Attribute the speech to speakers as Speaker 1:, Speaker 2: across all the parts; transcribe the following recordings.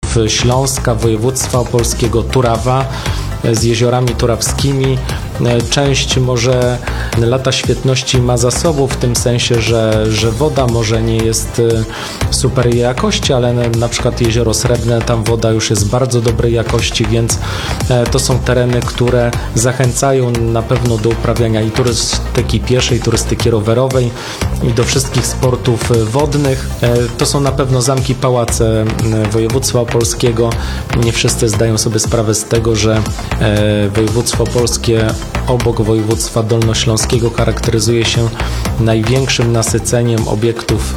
Speaker 1: obiektów Śląska, województwa opolskiego, Turawa, z jeziorami turawskimi. Część może lata świetności ma za sobą, w tym sensie, że woda może nie jest super jakości, ale na przykład Jezioro Srebrne, tam woda już jest bardzo dobrej jakości, więc to są tereny, które zachęcają na pewno do uprawiania i turystyki pieszej, turystyki rowerowej i do wszystkich sportów wodnych. To są na pewno zamki, pałace województwa opolskiego. Nie wszyscy zdają sobie sprawę z tego, że województwo opolskie obok województwa dolnośląskiego charakteryzuje się największym nasyceniem obiektów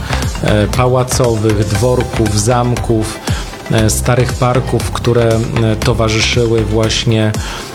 Speaker 1: pałacowych, dworków, zamków, starych parków, które towarzyszyły właśnie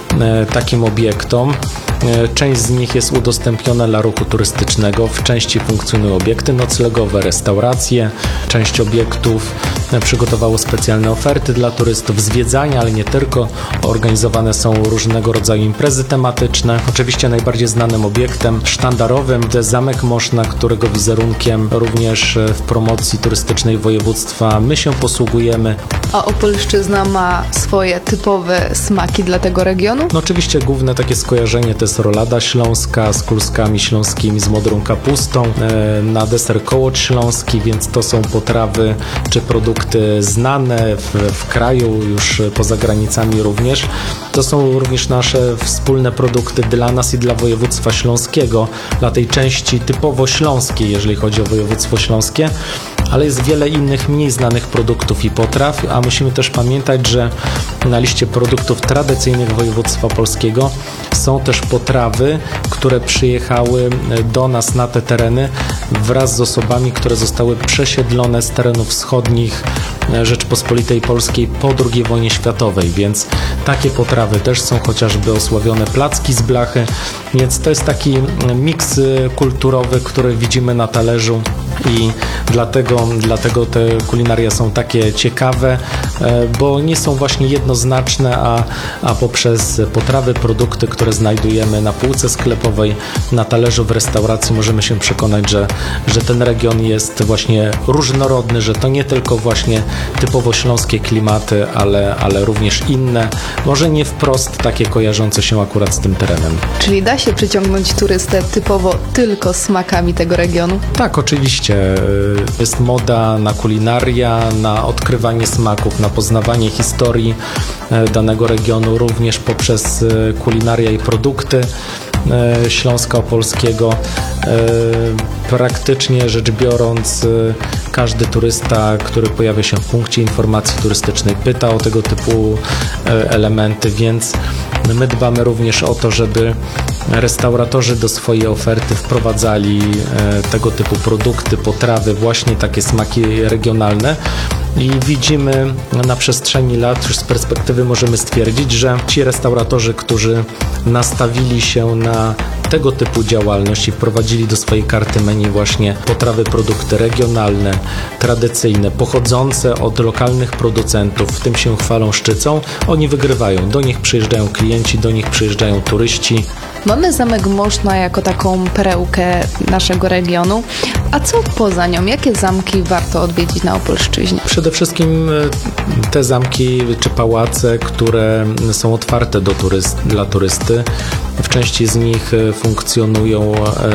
Speaker 1: takim obiektom. Część z nich jest udostępniona dla ruchu turystycznego, w części funkcjonują obiekty noclegowe, restauracje, część obiektów przygotowało specjalne oferty dla turystów, zwiedzania, ale nie tylko. Organizowane są różnego rodzaju imprezy tematyczne. Oczywiście najbardziej znanym obiektem sztandarowym to jest Zamek Moszna, którego wizerunkiem również w promocji turystycznej województwa my się posługujemy.
Speaker 2: A Opolszczyzna ma swoje typowe smaki dla tego regionu?
Speaker 1: No oczywiście główne takie skojarzenie to jest rolada śląska z kluskami śląskimi, z modrą kapustą, na deser kołocz śląski, więc to są potrawy czy produkty znane w kraju, już poza granicami również. To są również nasze wspólne produkty dla nas i dla województwa śląskiego, dla tej części typowo śląskiej, jeżeli chodzi o województwo śląskie, ale jest wiele innych mniej znanych produktów i potraw, a musimy też pamiętać, że na liście produktów tradycyjnych województwa opolskiego są też potrawy, które przyjechały do nas na te tereny wraz z osobami, które zostały przesiedlone z terenów wschodnich Rzeczypospolitej Polskiej po II wojnie światowej, więc takie potrawy też są, chociażby osławione placki z blachy, więc to jest taki miks kulturowy, który widzimy na talerzu i dlatego te kulinaria są takie ciekawe, bo nie są właśnie jednoznaczne, a poprzez potrawy, produkty, które znajdujemy na półce sklepowej, na talerzu w restauracji, możemy się przekonać, że ten region jest właśnie różnorodny, że to nie tylko właśnie typowo śląskie klimaty, ale również inne, może nie wprost takie kojarzące się akurat z tym terenem.
Speaker 2: Czyli da się przyciągnąć turystę typowo tylko smakami tego regionu?
Speaker 1: Tak, oczywiście. Jest moda na kulinaria, na odkrywanie smaków, na poznawanie historii danego regionu, również poprzez kulinaria i produkty Śląska Opolskiego. Praktycznie rzecz biorąc, każdy turysta, który pojawia się w punkcie informacji turystycznej, pyta o tego typu elementy, więc my dbamy również o to, żeby restauratorzy do swojej oferty wprowadzali tego typu produkty, potrawy, właśnie takie smaki regionalne. I widzimy na przestrzeni lat, już z perspektywy możemy stwierdzić, że ci restauratorzy, którzy nastawili się na tego typu działalność i wprowadzili do swojej karty menu właśnie potrawy, produkty regionalne, tradycyjne, pochodzące od lokalnych producentów, w tym się chwalą, szczycą, oni wygrywają. Do nich przyjeżdżają klienci, do nich przyjeżdżają turyści.
Speaker 2: Mamy Zamek Moszna jako taką perełkę naszego regionu. A co poza nią? Jakie zamki warto odwiedzić na Opolszczyźnie?
Speaker 1: Przede wszystkim te zamki czy pałace, które są otwarte dla turysty. W części z nich funkcjonują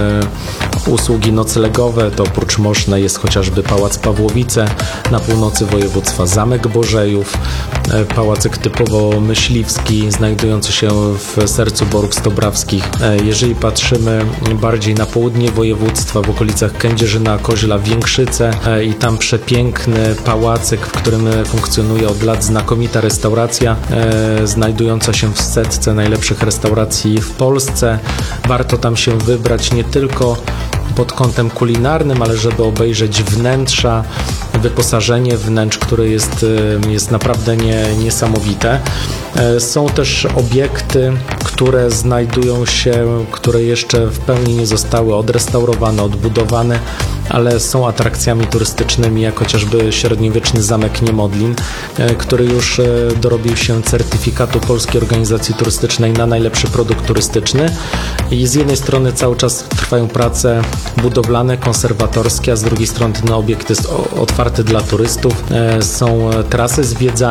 Speaker 1: usługi noclegowe. To oprócz Moszna jest chociażby Pałac Pawłowice, na północy województwa Zamek Bożejów, pałacyk typowo myśliwski, znajdujący się w sercu Borów Stobrawskich. Jeżeli patrzymy bardziej na południe województwa, w okolicach Kędzierzyna, Koźla, Więkrzyce i tam przepiękny pałacyk, w którym funkcjonuje od lat znakomita restauracja, znajdująca się w setce najlepszych restauracji w Polsce. Warto tam się wybrać nie tylko pod kątem kulinarnym, ale żeby obejrzeć wnętrza, wyposażenie wnętrz, które jest naprawdę niesamowite. Są też obiekty, które znajdują się, które jeszcze w pełni nie zostały odrestaurowane, odbudowane, ale są atrakcjami turystycznymi, jak chociażby średniowieczny Zamek Niemodlin, który już dorobił się certyfikatu Polskiej Organizacji Turystycznej na najlepszy produkt turystyczny. I z jednej strony cały czas trwają prace budowlane, konserwatorskie, a z drugiej strony ten obiekt jest otwarty dla turystów. Są trasy zwiedzania.